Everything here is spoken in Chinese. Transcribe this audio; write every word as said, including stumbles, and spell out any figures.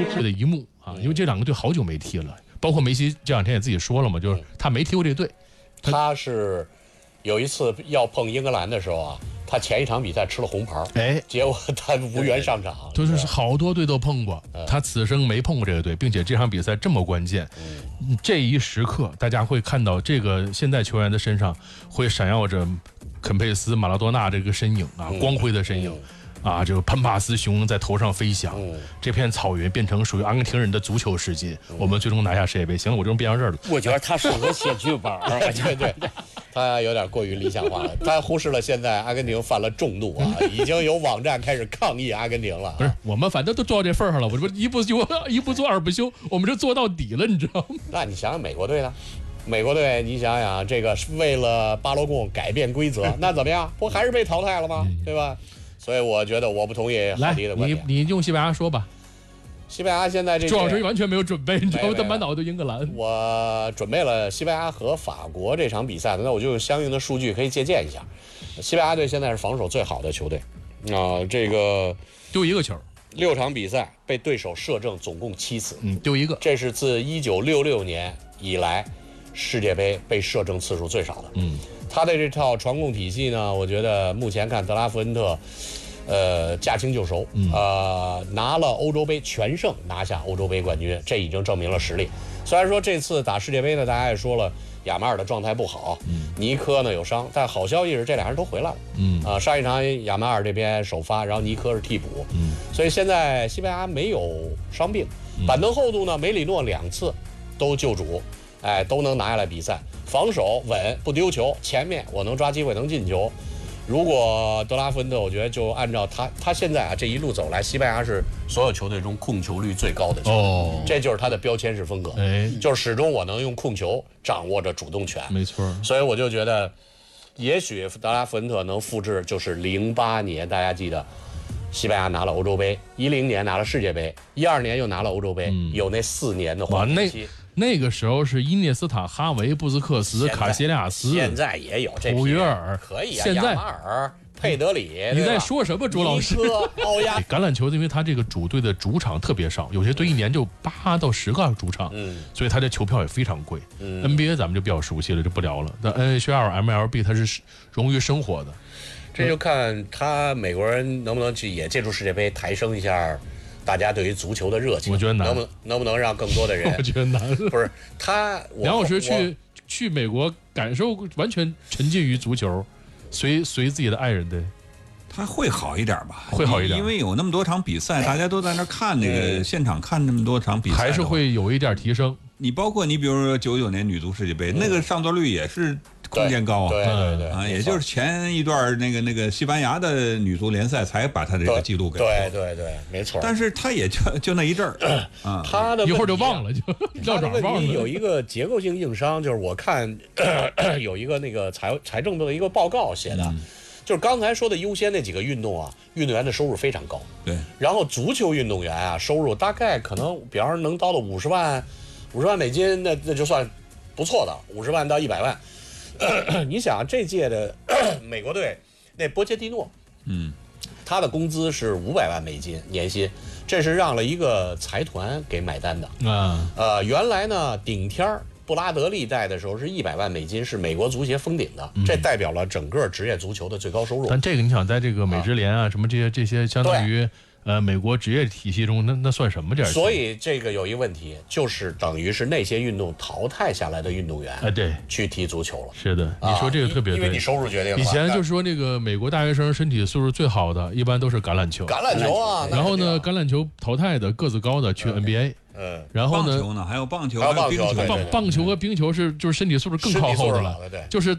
的一幕啊，因为这两个队好久没踢了，包括梅西这两天也自己说了嘛，就是他没踢过这队。 他, 他是有一次要碰英格兰的时候啊，他前一场比赛吃了红牌，哎，结果他无缘上场。 就是好多队都碰过，嗯、他此生没碰过这个队，并且这场比赛这么关键，嗯、这一时刻大家会看到这个现代球员的身上会闪耀着肯佩斯、马拉多纳这个身影啊，嗯、光辉的身影。嗯啊，这个潘帕斯熊在头上飞翔，嗯、这片草原变成属于阿根廷人的足球世界。嗯、我们最终拿下世界杯。行了，我这种编到这儿了。 我觉得他适合写剧本， 对对，他有点过于理想化了，他忽视了现在阿根廷犯了众怒啊，已经有网站开始抗议阿根廷了。 不是，我们反正都做到这份上了，我这一不休，一不做二不休，我们这做到底了，你知道吗？ 那你想想美国队呢？美国队，你想想，这个是为了巴罗贡改变规则，那怎么样？不还是被淘汰了吗？对吧？所以我觉得我不同意郝迪的观点。 你你用西班牙说吧。 西班牙现在这朱老师完全没有准备，你知道吗？他满脑子英格兰。 我准备了西班牙和法国这场比赛，那我就用相应的数据可以借鉴一下。西班牙队现在是防守最好的球队，啊、呃，这个丢一个球， 六场比赛被对手射正总共七次， 嗯，丢一个， 这是自一九六六年以来世界杯被射正次数最少的，嗯。他的这套传控体系呢，我觉得目前看德拉福恩特，呃，驾轻就熟，嗯、呃，拿了欧洲杯全胜，拿下欧洲杯冠军，这已经证明了实力。虽然说这次打世界杯呢，大家也说了，亚马尔的状态不好，嗯、尼科呢有伤，但好消息是这俩人都回来了，嗯，啊、呃，上一场亚马尔这边首发，然后尼科是替补，嗯，所以现在西班牙没有伤病，嗯、板凳厚度呢，梅里诺两次都救主，哎，都能拿下来比赛。防守稳，不丢球，前面我能抓机会能进球。如果德拉福恩特，我觉得就按照他他现在啊这一路走来，西班牙是所有球队中控球率最高的球队，哦，这就是他的标签式风格，哎，就是始终我能用控球掌握着主动权， 没错。 所以我就觉得，也许德拉福恩特能复制，就是零八年大家记得，西班牙拿了欧洲杯，一零年拿了世界杯，一二年又拿了欧洲杯，嗯、有那四年的黄金期。 那个时候是伊涅斯塔、哈维、布斯克斯、卡西利亚斯， 现在也有这普约尔， 可以啊， 现在亚马尔、佩德里， 你在说什么，朱老师？ 奥亚橄榄球，因为他这个主队的主场特别少，有些队一年就八到十个主场，嗯，所以他这球票也非常贵。嗯 N B A 咱们就比较熟悉了，就不聊了。但 N H L、M L B 它是融于生活的， 这就看他美国人能不能去也借助世界杯抬升一下大家对于足球的热情。 我觉得难， 能不能不能让更多的人？ 我觉得难。 不是他， 梁老师去去美国感受完全沉浸于足球，随随自己的爱人的。 他会好一点吧？ 会好一点， 因为有那么多场比赛，大家都在那看那个现场看那么多场比赛， 还是会有一点提升。 你包括你比如说九九年女足世界杯，嗯、那个上座率也是空间高啊， 对对对啊，也就是前一段那个那个西班牙的女足联赛才把他这个记录给对对对，没错。 但是他也就就那一阵儿啊，他的一会儿就忘了，就他的问题有一个结构性硬伤，就是我看有一个那个财财政部的一个报告写的。嗯，就是刚才说的优先那几个运动啊，运动员的收入非常高。 对，然后足球运动员啊，收入大概可能，比方说能到了五十万，五十万美金，那那就算不错的，五十万到一百万。你想这届的美国队那波切蒂诺，嗯，他的工资是五百万美金年薪，这是让了一个财团给买单的啊。呃，原来呢，顶天儿。布拉德利带的时候是一百万美金，是美国足协封顶的，嗯、这代表了整个职业足球的最高收入。 但这个你想，在这个美职联啊，啊什么这些这些，相当于呃美国职业体系中，那那算什么这？ 所以这个有一个问题，就是等于是那些运动淘汰下来的运动员啊，对， 去踢足球了。 是的，你说这个特别对， 因为你收入决定了。 以前就说那个美国大学生身体素质最好的，一般都是橄榄球。 橄榄球啊， 然后呢，橄榄球淘汰的个子高的去 N B A。嗯，然后呢？ 棒球呢？还有棒球， 还有棒球， 冰球， 棒棒球和冰球是就是身体素质更靠后的了，就是